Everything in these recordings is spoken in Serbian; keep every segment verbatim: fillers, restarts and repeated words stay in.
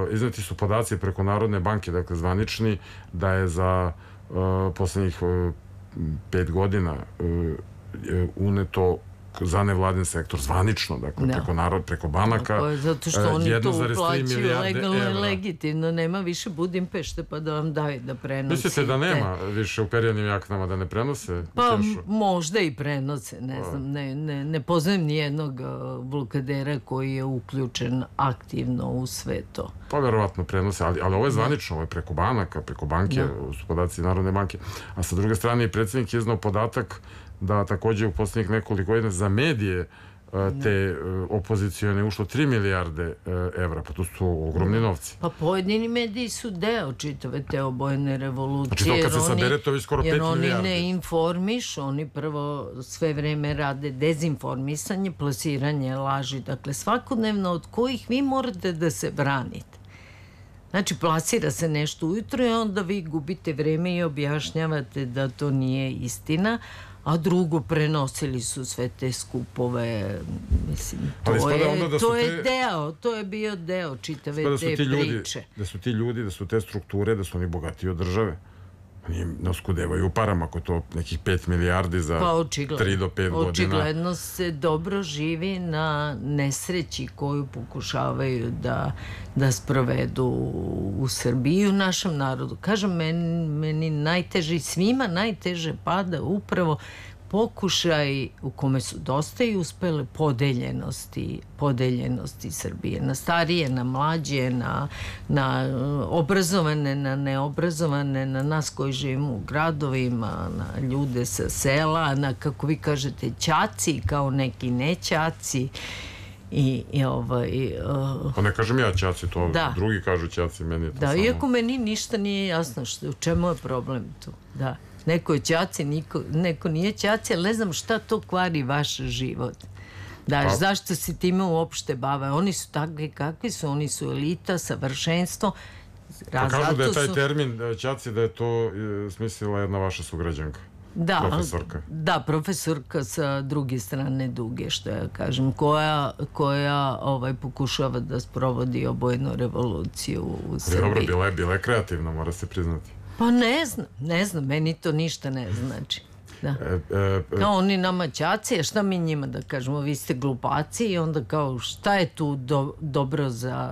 izneti su podaci preko Narodne banke, dakle zvanični, da je za poslednjih pet godina uneto za nevladin sektor, zvanično, dakle, preko narod, preko banaka, zato što oni to uplaćuju legalno i legitimno, nema više Budimpešte pa da vam daju da prenosite. Mislite da nema više u periodnim jaknama da ne prenose? Pa možda i prenose, ne znam, ne poznajem nijednog blokadera koji je uključen aktivno u sve to. Pa verovatno prenose, ali ovo je zvanično, ovo je preko banaka, preko banke, su podaci Narodne banke, a sa druge strane i predsjednik je iznao podatak da takođe u poslednjih nekoliko godina za medije te opozicijone ušlo tri milijarde evra, pa to su ogromni novci. Pa pojedini mediji su deo čitave te obojene revolucije. Znači to kad se sabere to je skoro pet milijardi. Jer oni ne informiš, oni prvo sve vreme rade dezinformisanje, plasiranje laži, dakle svakodnevno od kojih vi morate da se branite. Znači, plasira se nešto ujutro i onda vi gubite vreme i objašnjavate da to nije istina, a drugo, prenosili su sve te skupove, mislim, to je deo, to je bio deo čitave te priče. Da su ti ljudi, da su te strukture, da su oni bogatiji od države. Oni ne oskudevaju u parama, ako to nekih pet milijardi za tri do pet godina. Očigledno se dobro živi na nesreći koju pokušavaju da sprovedu u Srbiji, u našem narodu. Kažem, meni najteže i svima najteže pada upravo pokušaj u kome su dosta i uspele podeljenosti, podeljenosti Srbije. Na starije, na mlađe, na obrazovane, na neobrazovane, na nas koji živimo u gradovima, na ljude sa sela, na, kako vi kažete, ćaci, kao neki nećaci. I ovaj... Pa ne kažem ja ćaci, to drugi kažu ćaci, meni je to samo... Da, iako meni ništa nije jasno u čemu je problem tu, da. Neko je ćaci, neko nije ćaci, ali ne znam šta to kvari vaš život. Daš, zašto se time uopšte bave? Oni su takvi kakvi su, oni su elita, savršenstvo. Pa kažu da je taj termin ćaci, da je to smislila jedna vaša sugrađanka. Profesorka. Da, profesorka sa druge strane Duge, što ja kažem, koja pokušava da sprovodi obojenu revoluciju u Srbiji. Dobro, bila je kreativna, mora se priznati. Pa ne znam, ne znam, meni to ništa ne znači. Kao oni nama ćaci, a šta mi njima da kažemo, vi ste glupaci i onda kao šta je tu dobro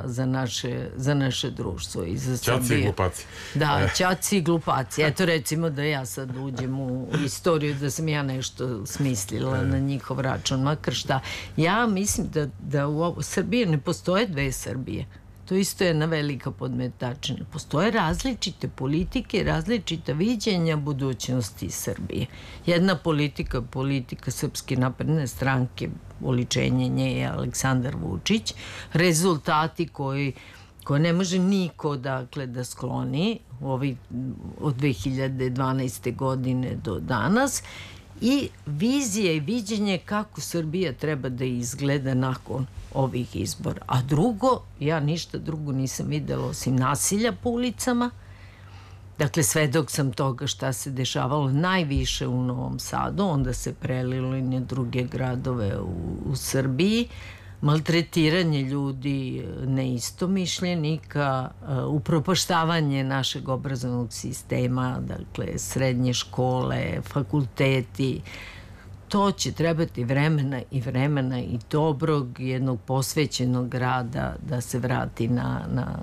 za naše društvo i za Srbije. Ćaci i glupaci. Da, ćaci i glupaci. Eto recimo da ja sad uđem u istoriju da sam ja nešto smislila na njihov račun, makar šta. Ja mislim da u Srbiji ne postoje dve Srbije. To isto je jedna velika podmetačina. Postoje različite politike, različita viđenja budućnosti Srbije. Jedna politika, politika Srpske napredne stranke, oličenje nje je Aleksandar Vučić, rezultati koji koje ne može niko dakle da skloni od dve hiljade dvanaeste. godine do danas, i vizije i viđenje kako Srbija treba da izgleda nakon ovih izbora. A drugo, ja ništa drugo nisam videla osim nasilja po ulicama. Dakle, svedok sam toga šta se dešavalo najviše u Novom Sadu, onda se prelilo i na druge gradove u Srbiji. Maltretiranje ljudi neistomišljenika, upropaštavanje našeg obrazovnog sistema, dakle srednje škole, fakulteti. To će trebati vremena i vremena i dobrog jednog posvećenog rada da se vrati na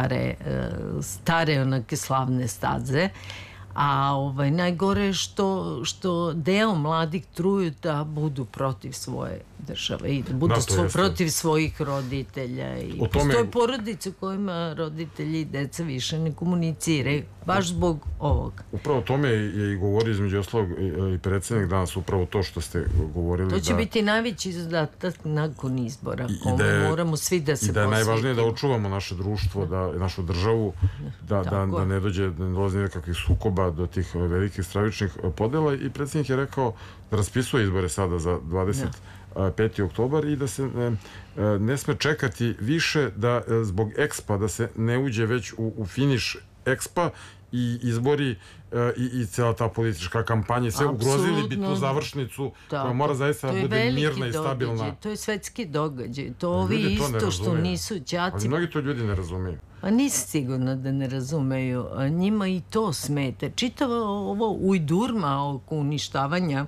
stare onake slavne staze. A najgore je što deo mladih truju da budu protiv svoje države i da budu protiv svojih roditelja. I postoje porodice u kojima roditelji i deca više ne komuniciraju, baš zbog ovoga. Upravo o tome je i govorio između ostalog i predsjednik danas, upravo to što ste govorili. To će biti najveći zadatak nakon izbora, kome moramo svi da se posvetimo. I da je najvažnije da očuvamo naše društvo, našu državu, da ne dođe, da ne dolazi nekakvih sukoba do tih velikih stravičnih podela, i predsjednik je rekao da raspisuje izbore sada za dvadeset peti oktobar i da se ne sme čekati više da zbog ekspa da se ne uđe već u finiš Expa i izbori i, i cijela ta politička kampanja, sve ugrozili bi tu završnicu koja mora zaista da bude mirna i stabilna. Događaj. To je svetski događaj. To ovi isto što nisu đaci. Ali mnogi to ljudi ne razumiju. Pa nisi sigurno da ne razumeju. Njima i to smete. Čitava ovo ujdurma oko uništavanja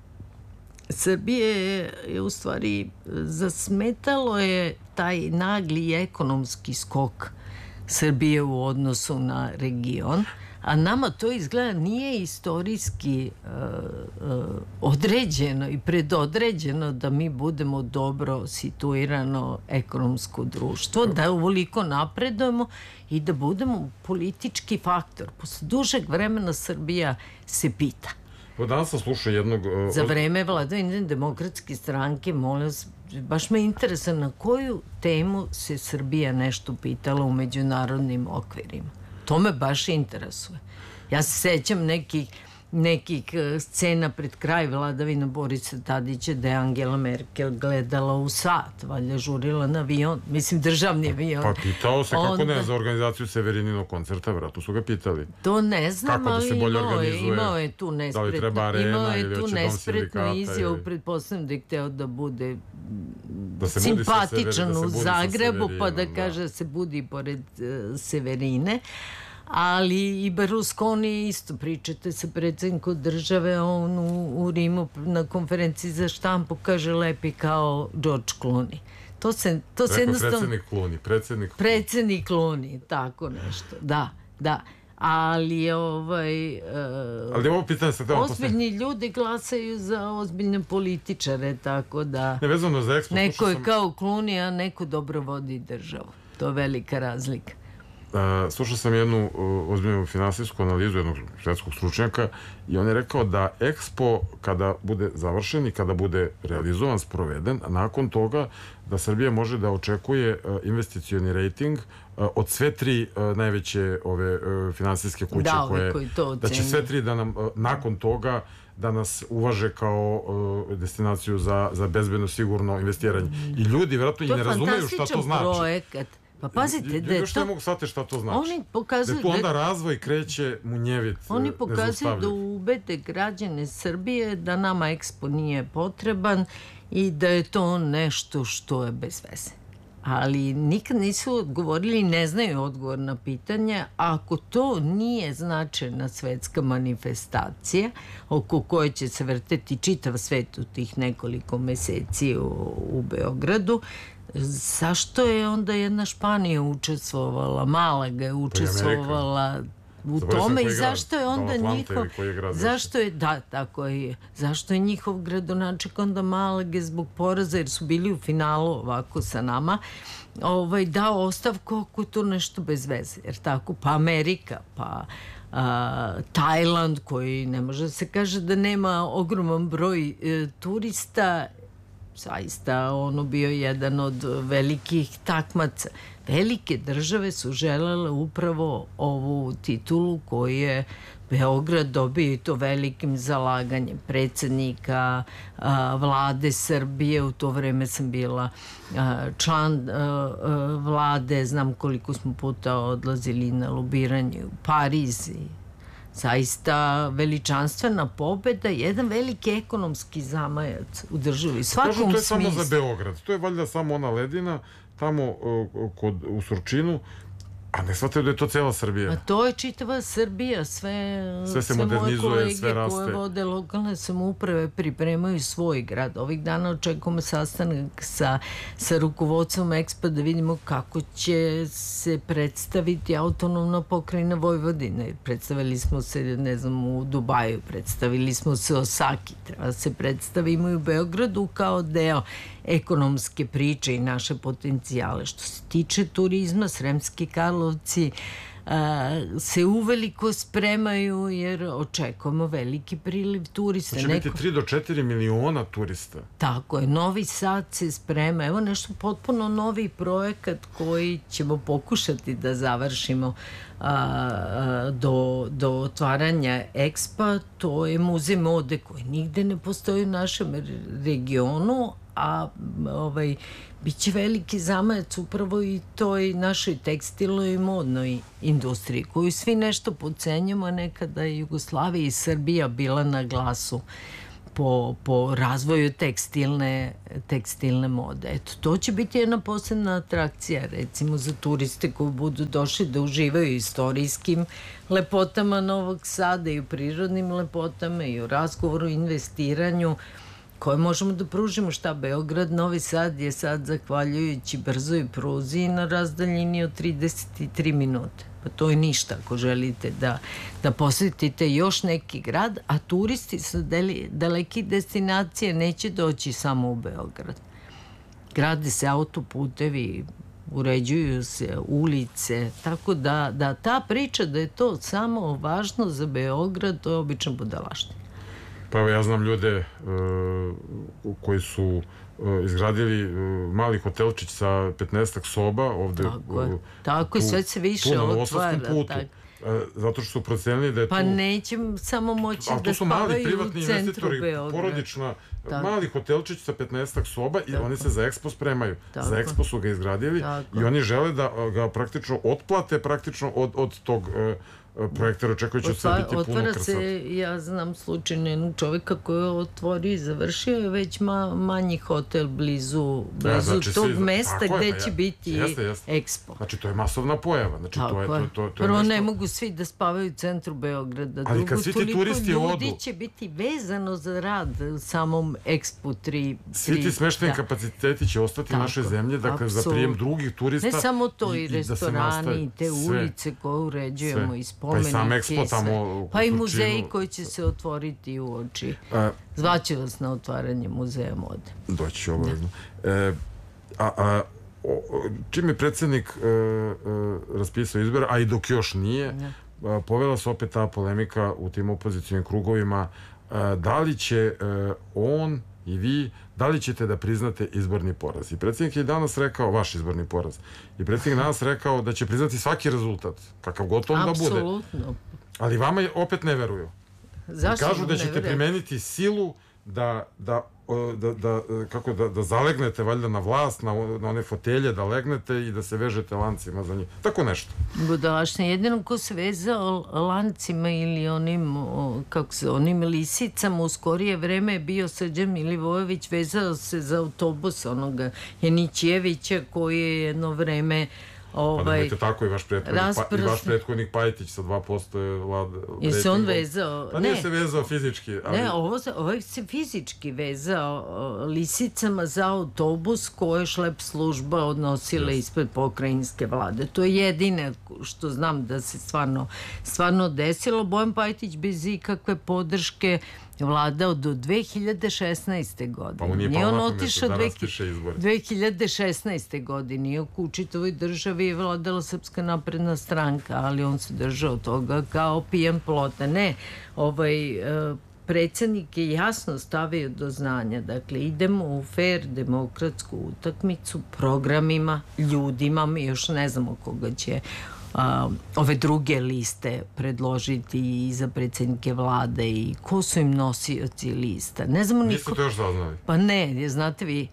Srbije je u stvari zasmetalo je taj nagli ekonomski skok Srbije u odnosu na region, a nama to izgleda nije istorijski uh, uh, određeno i predodređeno da mi budemo dobro situirano ekonomsko društvo, da uvoliko napredujemo i da budemo politički faktor. Posle dužeg vremena Srbija se pita. Danas sam slušao jednog... Uh, Za vreme vladavine Demokratske stranke, molim, baš me interesuje na koju temu se Srbija nešto pitala u međunarodnim okvirima. To me baš interesuje. Ja se sećam nekih, nekih scena pred kraj vladavine Borisa Tadića da je Angela Merkel gledala u sat, valjda žurila na avion, mislim državni avion. Pa pitao se kako ne za organizaciju Severininog koncerta, vratno su ga pitali. To ne znam, ali imao je, imao je tu nespretno, imao je tu nespretnu izjavu, pretpostavljam da je hteo da bude simpatičan u Zagrebu, pa da kaže da se budi pored Severine. Ali i Berlusconi isto, pričate sa predsjednikom države, on u, u Rimu na konferenciji za štampu kaže lepi kao George Clooney. To se, to se jednostavno... Predsjednik Clooney, predsjednik... Predsjednik Clooney, tako nešto, da, da. Ali ovaj... Uh, Ali ovo pitanje se tamo... Ozbiljni ljudi glasaju za ozbiljne političare, tako da... Ne, vezano za Expo... Neko je sam... kao Clooney, a neko dobro vodi državu. To je velika razlika. Uh, slušao sam jednu uh, ozbiljnu finansijsku analizu jednog svetskog stručnjaka i on je rekao da Expo kada bude završen i kada bude realizovan, sproveden, a nakon toga da Srbija može da očekuje uh, investicioni rating uh, od sve tri uh, najveće ove uh, finansijske kuće da, koje, koji to da će sve tri da nam uh, nakon toga da nas uvaže kao uh, destinaciju za, za bezbedno sigurno investiranje. I ljudi vjerojatno i ne razumeju šta to znači. Projekat. Pa pazite da je to... ne mogu shvatiti šta to znači. Oni pokazuju da tu onda razvoj kreće munjevit. Oni pokazuju da ubede građane Srbije da nama Expo nije potreban i da je to nešto što je bez veze. Ali nikad nisu odgovorili, ne znaju odgovor na pitanje, ako to nije značajna svetska manifestacija oko koje će se vrteti čitav svet u tih nekoliko meseci u, u Beogradu, zašto je onda jedna Španija učestvovala, Malaga je učestvovala u tome i zašto je onda njihov zašto je, da, tako je, zašto je njihov gradonačelnik onda Malage zbog poraza, jer su bili u finalu ovako sa nama, ovaj, dao ostavku ako to nešto bez veze, jer tako, pa Amerika, pa a, Tajland, koji ne može da se kaže da nema ogroman broj e, turista, zaista ono bio jedan od velikih takmaca. Velike države su želele upravo ovu titulu koju je Beograd dobio i to velikim zalaganjem predsjednika a, vlade Srbije. U to vreme sam bila a, član a, a, vlade, znam koliko smo puta odlazili na lobiranje u Pariz i zaista veličanstvena pobeda, jedan veliki ekonomski zamajac u državi. Svakom smislu. To je smislu. samo za Beograd. To je valjda samo ona ledina tamo uh, kod, u Surčinu, a ne shvataju da je to cela Srbija. A to je čitava Srbija, sve, sve se sve modernizuje, moje sve raste. kolege koje vode lokalne samouprave pripremaju svoj grad. Ovih dana očekujemo sastanak sa, sa rukovodstvom Expo da vidimo kako će se predstaviti autonomna pokrajina Vojvodine. Predstavili smo se, ne znam, u Dubaju, predstavili smo se u Osaki, treba se predstavimo i u Beogradu kao deo ekonomske priče i naše potencijale. Što se tiče turizma, Sremski Karlovci a, se uveliko spremaju jer očekujemo veliki priliv turista. To će Neko... biti tri do četiri miliona turista. Tako je, Novi Sad se sprema. Evo nešto potpuno novi projekat koji ćemo pokušati da završimo a, a, do, do otvaranja Expa. To je muzej mode koji nigde ne postoji u našem regionu, a ovaj, bit će veliki zamajac upravo i toj našoj tekstilnoj i modnoj industriji, koju svi nešto podcenjamo, a nekada je Jugoslavija i Srbija bila na glasu po, po razvoju tekstilne, tekstilne mode. Eto, to će biti jedna posebna atrakcija, recimo za turiste koji budu došli da uživaju istorijskim lepotama Novog Sada i u prirodnim lepotama i u razgovoru o investiranju koje možemo da pružimo. Šta Beograd, Novi Sad je sad zahvaljujući brzoj pruzi na razdaljini od trideset tri minute. Pa to je ništa ako želite da, da posetite još neki grad, a turisti sa deli, dalekih destinacija neće doći samo u Beograd. Grade se autoputevi, uređuju se ulice, tako da, da ta priča da je to samo važno za Beograd, to je obično budalaština. Pa evo, ja znam ljude uh, koji su uh, izgradili uh, mali hotelčić sa petnaestak soba ovde. Tako je, uh, tako je, sve se više otvara. Putu, uh, zato što su procenili da je pa tu... Pa neće samo moći da spavaju u centru Beograda. Porodična, mali hotelčić sa petnaestak soba i oni se za Expo spremaju. Tako. Za Expo su ga izgradili tako. I oni žele da ga praktično otplate praktično od, od tog... Uh, projektor očekujući će biti puno krasata. Otvara se, ja znam slučajno jednog čoveka koji je otvorio i završio je već ma, manji hotel blizu, blizu ja, znači, tog svi, mesta gde je, će ja, biti jeste, jeste. Expo. Znači to je masovna pojava. Znači, to je, to, to, to, to Prvo nešto... ne mogu svi da spavaju u centru Beograda. Ali drugo, kad svi ti toliko turisti ljudi odu, će biti vezano za rad u samom Expo tri. Svi ti smešteni da. kapaciteti će ostati u našoj zemlji, dakle absolut. Za prijem drugih turista. Ne samo to, i, i restorani, i te sve, ulice koje uređujemo, sve. I spomenike. Pa i sam Expo tamo... Pa i muzeji koji će se otvoriti u oči. Zvaće vas na otvaranje muzeja mode. Doći ću obavezno. E, a, a, o, čim je predsjednik e, e, raspisao izbor, a i dok još nije, a, povela se opet ta polemika u tim opozicijnim krugovima, a, da li će a, on i vi, da li ćete da priznate izborni poraz? I predsjednik je danas rekao, vaš izborni poraz, i predsjednik danas rekao da će priznati svaki rezultat, kakav god on da bude. Apsolutno. Ali vama opet ne veruju. Zašto kažu da ćete primeniti silu da, da, da, da, kako, da, da zalegnete valjda na vlast, na, na one fotelje, da legnete i da se vežete lancima za njih. Tako nešto. Budalašno, jedino ko se vezao lancima ili onim, kako se, onim lisicama u skorije vreme je bio Srđan Milivojević, vezao se za autobus onoga Janićevića koji je jedno vreme Ovaj, pa nemojte tako, i vaš prethodnik, pa, i vaš prethodnik Pajtić sa dva posto je vlad... Je se on vezao? Pa nije ne. se vezao fizički. Ali... Ne, ovo, ovo se fizički vezao lisicama za autobus koje je šlep služba odnosila yes. ispred pokrajinske vlade. To je jedine što znam da se stvarno, stvarno desilo. Bojan Pajtić bez ikakve podrške vladao do dve hiljade šesnaeste. godine. Pa on nije on pa otišao da raspiše izbore. dve hiljade šesnaeste. godine. Iako u čitavoj državi je vladala Srpska napredna stranka, ali on se držao toga kao pijan plota. Ne, ovaj... Uh, predsjednik je jasno stavio do znanja. Dakle, idemo u fair demokratsku utakmicu programima, ljudima, mi još ne znamo koga će a, ove druge liste predložiti i za predsjednike vlade i ko su im nosioci lista. Ne znamo niko... Niste to još saznali? Pa ne, znate vi,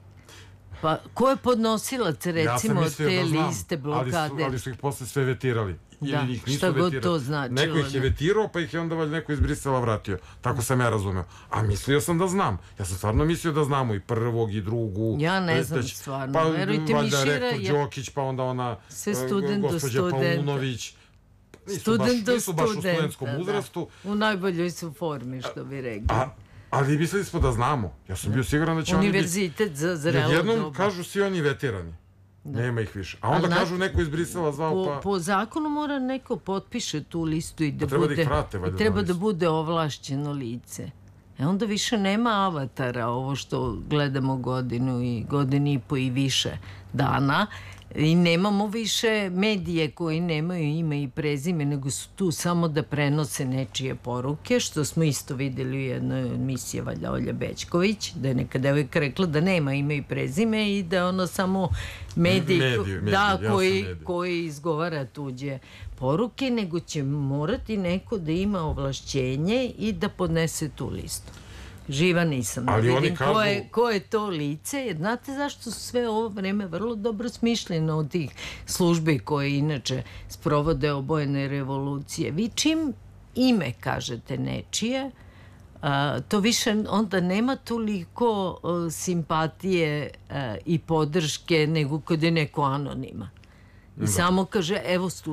pa ko je podnosilac recimo ja te da znam, liste blokade? Ali su, ali su ih posle sve vetirali. Ili da, ih nisu šta god vetirali. to značilo. Neko ih je vetirao, pa ih je onda neko iz Brisela vratio. Tako sam ja razumeo. A mislio sam da znam. Ja sam stvarno mislio da znamo i prvog i drugu. Ja ne znam stvarno. Pa verujte mi, valjda Šira, rektor ja... Đokić, pa onda ona sve student do gospođa Paunović. Nisu student baš, nisu baš u studentskom da, uzrastu. Da. U najboljoj su formi, što bi rekli. A, ali mislili smo da znamo. Ja sam bio siguran da će oni biti... Univerzitet za zrelo doba. Jednom kažu svi oni vetirani. Da. Nema ih više. A onda A kažu neko iz Brisela zvao po, pa... Po zakonu mora neko potpiše tu listu i da treba bude... Da ih vrate, valjda, i treba da bude ovlašćeno lice. E onda više nema avatara, ovo što gledamo godinu i godinu i po i više dana. I nemamo više medije koji nemaju ime i prezime, nego su tu samo da prenose nečije poruke, što smo isto videli u jednoj emisiji valjda Olja Bećković, da je neka devojka rekla da nema ime i prezime i da ono samo medij, mediju, mediju, da, koji, koji izgovara tuđe poruke, nego će morati neko da ima ovlašćenje i da podnese tu listu. Živa nisam da Ali oni vidim ko, kažu- je, ko je to lice, jer znate zašto su sve ovo vreme vrlo dobro smišljeno od tih službi koje inače sprovode obojene revolucije. Vi čim ime kažete nečije, a, to više onda nema toliko a, simpatije a, i podrške nego kad je neko anonima. I samo kaže, evo